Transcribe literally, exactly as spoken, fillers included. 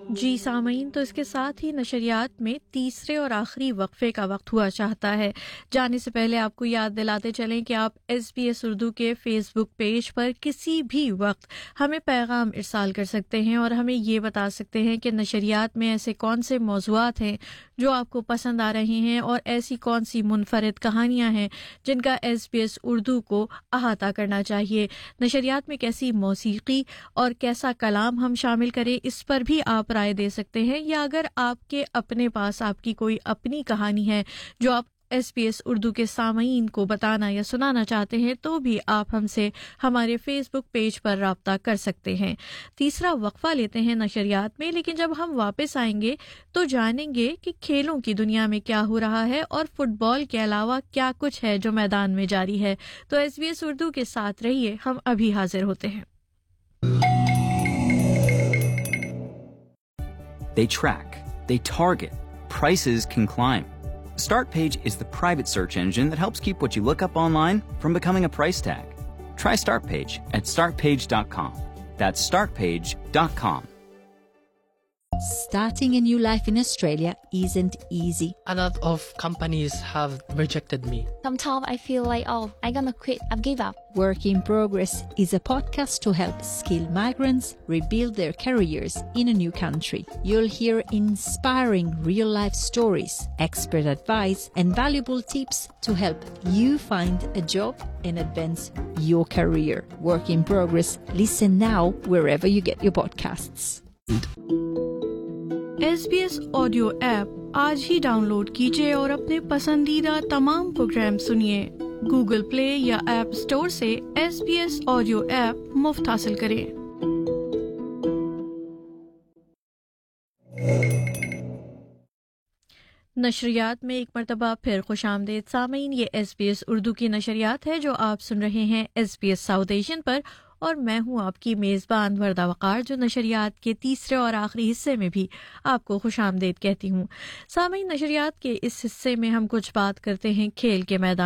جی سامعین، تو اس کے ساتھ ہی نشریات میں تیسرے اور آخری وقفے کا وقت ہوا چاہتا ہے۔ جانے سے پہلے آپ کو یاد دلاتے چلیں کہ آپ ایس بی ایس اردو کے فیس بک پیج پر کسی بھی وقت ہمیں پیغام ارسال کر سکتے ہیں اور ہمیں یہ بتا سکتے ہیں کہ نشریات میں ایسے کون سے موضوعات ہیں جو آپ کو پسند آ رہے ہیں اور ایسی کون سی منفرد کہانیاں ہیں جن کا ایس بی ایس اردو کو احاطہ کرنا چاہیے۔ نشریات میں کیسی موسیقی اور کیسا کلام ہم شامل کریں، اس پر بھی آپ رائے دے سکتے ہیں، یا اگر آپ کے اپنے پاس آپ کی کوئی اپنی کہانی ہے جو آپ ایس بی ایس اردو کے سامعین کو بتانا یا سنانا چاہتے ہیں تو بھی آپ ہم سے ہمارے فیس بک پیج پر رابطہ کر سکتے ہیں۔ تیسرا وقفہ لیتے ہیں نشریات میں، لیکن جب ہم واپس آئیں گے تو جانیں گے کہ کھیلوں کی دنیا میں کیا ہو رہا ہے اور فٹ بال کے علاوہ کیا کچھ ہے جو میدان میں جاری ہے۔ تو ایس بی ایس اردو کے ساتھ رہیے، ہم ابھی حاضر ہوتے ہیں۔ They track, they target, prices can climb. StartPage is the private search engine that helps keep what you look up online from becoming a price tag. Try StartPage at start page dot com. That's start page dot com. Starting a new life in Australia isn't easy. A lot of companies have rejected me. Sometimes I feel like, oh, I'm gonna quit, I've give up. Work in Progress is a podcast to help skilled migrants rebuild their careers in a new country. You'll hear inspiring real-life stories, expert advice, and valuable tips to help you find a job and advance your career. Work in Progress. Listen now wherever you get your podcasts. S B S audio app آج ہی down load کیجیے اور اپنے پسندیدہ تمام programme سنیے۔ Google Play یا app store سے S B S audio app مفت حاصل کریں۔ نشریات میں ایک مرتبہ پھر خوش آمدید سامعین، یہ ایس بی ایس اردو کی نشریات ہے جو آپ سن رہے ہیں S B S south Asian پر، اور میں ہوں آپ کی میزبان وردہ وقار جو نشریات کے تیسرے اور آخری حصے میں بھی آپ کو خوش آمدید کہتی ہوں۔ سامعین، نشریات کے اس حصے میں ہم کچھ بات کرتے ہیں کھیل کے میدان